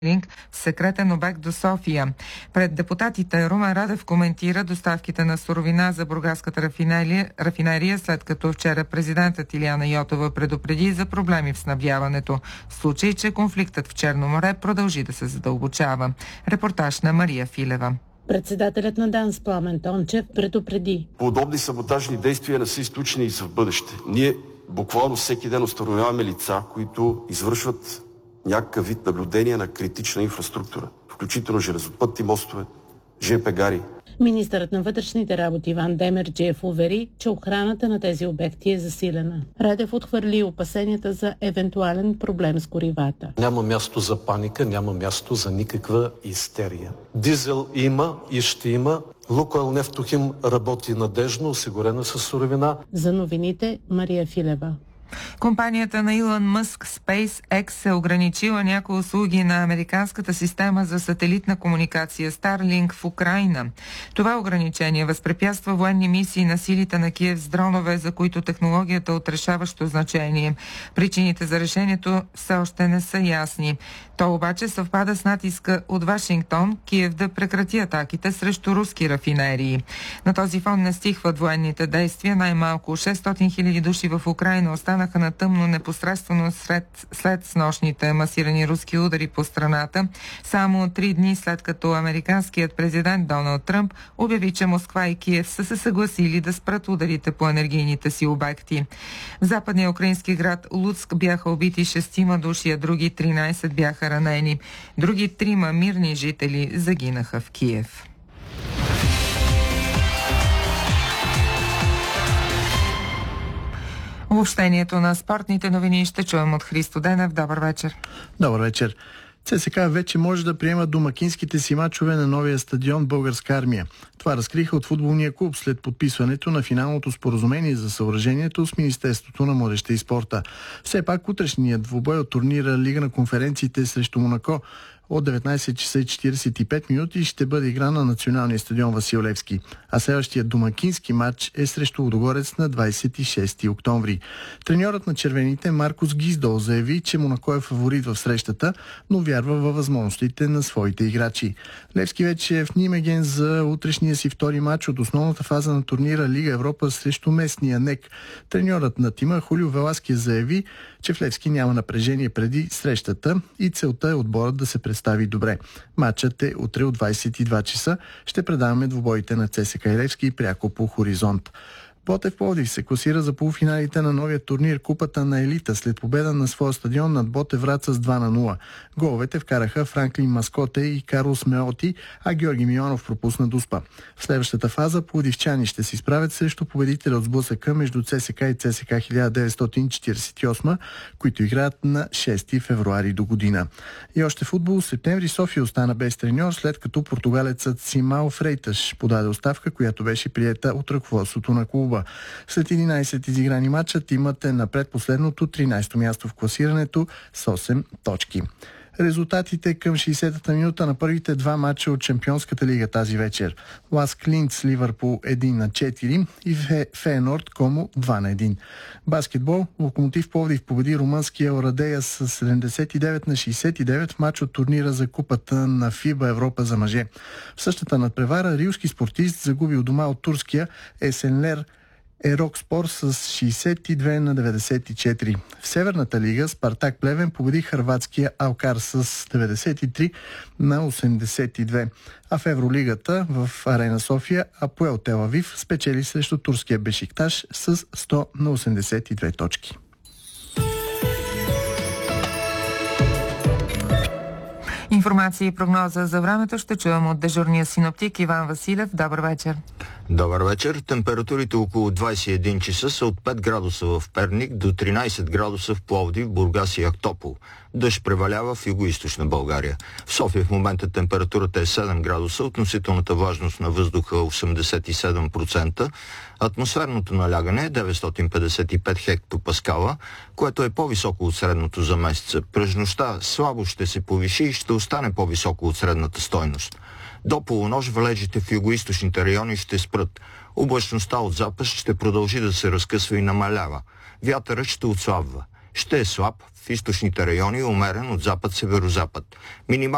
Линк в секретен обект до София. Пред депутатите Румен Радев коментира доставките на суровина за бургаската рафинерия, след като вчера президентът Илияна Йотова предупреди за проблеми в снабдяването, в случай, че конфликтът в Черно море продължи да се задълбочава. Репортаж на Мария Филева. Председателят на ДАНС Пламен Тончев предупреди: подобни саботажни действия не са изключени и за в бъдеще. Ние буквално всеки ден установяваме лица, които извършват някакъв вид наблюдение на критична инфраструктура, включително железопътни мостове, ЖП гари. Министърът на вътрешните работи Иван Демерджиев увери, че охраната на тези обекти е засилена. Радев отхвърли опасенията за евентуален проблем с горивата. Няма място за паника, няма място за никаква истерия. Дизел има и ще има. Лукойл Нефтохим работи надежно, осигурена със суровина. За новините Мария Филева. Компанията на Илон Мъск SpaceX е ограничила някои услуги на американската система за сателитна комуникация Starlink в Украйна. Това ограничение възпрепятства военни мисии на силите на Киев с дронове, за които технологията е от решаващо значение. Причините за решението все още не са ясни. То обаче съвпада с натиска от Вашингтон Киев да прекрати атаките срещу руски рафинерии. На този фон не стихват военните действия. Най-малко 600 000 души в Украйна останаха на тъмно непосредствено след снощните масирани руски удари по страната, само 3 дни след като американският президент Доналд Тръмп обяви, че Москва и Киев са се съгласили да спрат ударите по енергийните си обекти. В западния украински град Луцк бяха убити 6 души, а други 13 бяха ранени. Други 3 мирни жители загинаха в Киев. Обобщението на спортните новини ще чуем от Христо Денев. Добър вечер. Добър вечер. ЦСКА вече може да приема домакинските си мачове на новия стадион Българска армия. Това разкриха от футболния клуб след подписването на финалното споразумение за съоръжението с Министерството на младежта и спорта. Все пак утрешният двубой от турнира Лига на конференциите срещу Монако от 19 часа и 45 минути ще бъде игра на националния стадион Васил Левски. А следващият домакински матч е срещу Лудогорец на 26 октомври. Треньорът на червените Маркус Гиздол заяви, че Монако е фаворит в срещата, но вярва във възможностите на своите играчи. Левски вече е в Нимеген за утрешния си втори матч от основната фаза на турнира Лига Европа срещу местния НЕК. Треньорът на тима Хулио Веласкес заяви, че в Левски няма напрежение преди срещата и целта е отборът да се представи добре. Матчът е утре от 22 часа. Ще предаваме двубоите на ЦСКА и Левски пряко по Хоризонт. Ботев Пловдив се класира за полуфиналите на новия турнир Купата на елита след победа на своя стадион над Ботев Враца с 2-0. Головете вкараха Франклин Маскоте и Карлос Меоти, а Георги Милонов пропусна дуспа. В следващата фаза пловдивчани ще се изправят срещу победителя от сблъсъка между ЦСКА и ЦСКА 1948, които играят на 6 февруари до година. И още футбол. В септември София остана без треньор, след като португалецът Симао Фрейташ подаде оставка, която беше приета от ръководството на клуба. След 11 изиграни матча тимът е на предпоследното 13-то място в класирането с 8 точки. Резултатите към 60-та минута на първите 2 матча от Чемпионската лига тази вечер. Лас Клинц Ливърпул 1-4 и Фейенорд Комо 2-1. Баскетбол. Локомотив Пловдив победи румънския Орадея с 79-69 в матч от турнира за купата на ФИБА Европа за мъже. В същата надпревара рилски спортист загуби у дома от турския Есенлер Ерокспор с 62-94. В Северната лига Спартак Плевен победи хърватския Алкар с 93-82. А в Евролигата в Арена София Апоел Тел Авив спечели срещу турския Бешикташ с 100-82 точки. Информация и прогноза за времето ще чуем от дежурния синоптик Иван Василев. Добър вечер. Добър вечер. Температурите около 21 часа са от 5 градуса в Перник до 13 градуса в Пловдив, Бургас и Ахтопол. Дъжд превалява в югоизточна България. В София в момента температурата е 7 градуса, относителната влажност на въздуха 87%, атмосферното налягане е 955 хектопаскала, което е по-високо от средното за месеца. През нощта слабо ще се повиши и ще остане по-високо от средната стойност. До полунощ валежите в югоизточните райони ще спрат. Облачността от запад ще продължи да се разкъсва и намалява. Вятърът ще отслабва. Ще е слаб в източните райони, умерен от запад-северозапад.